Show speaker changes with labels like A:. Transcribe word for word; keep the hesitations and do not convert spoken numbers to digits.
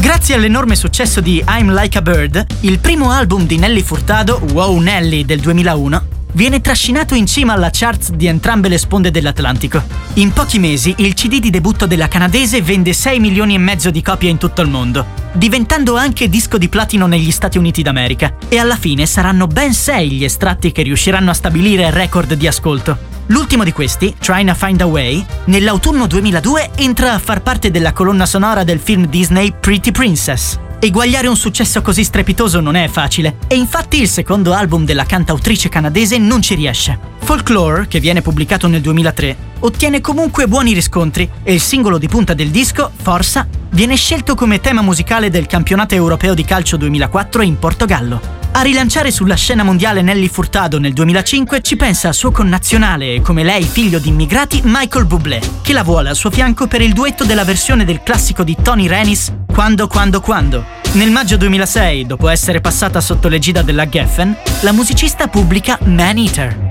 A: Grazie all'enorme successo di I'm Like a Bird, il primo album di Nelly Furtado, Wow Nelly del duemilauno, viene trascinato in cima alla charts di entrambe le sponde dell'Atlantico. In pochi mesi il C D di debutto della canadese vende sei milioni e mezzo di copie in tutto il mondo, diventando anche disco di platino negli Stati Uniti d'America, e alla fine saranno ben sei gli estratti che riusciranno a stabilire il record di ascolto. L'ultimo di questi, Trying to Find a Way, nell'autunno duemiladue entra a far parte della colonna sonora del film Disney Pretty Princess. Eguagliare un successo così strepitoso non è facile, e infatti il secondo album della cantautrice canadese non ci riesce. Folklore, che viene pubblicato nel duemilatré, ottiene comunque buoni riscontri e il singolo di punta del disco, Forza, viene scelto come tema musicale del campionato europeo di calcio duemilaquattro in Portogallo. A rilanciare sulla scena mondiale Nelly Furtado nel duemilacinque ci pensa suo connazionale e come lei figlio di immigrati Michael Bublé, che la vuole al suo fianco per il duetto della versione del classico di Tony Renis Quando Quando Quando. Nel maggio duemilasei, dopo essere passata sotto l'egida della Geffen, la musicista pubblica Man Eater.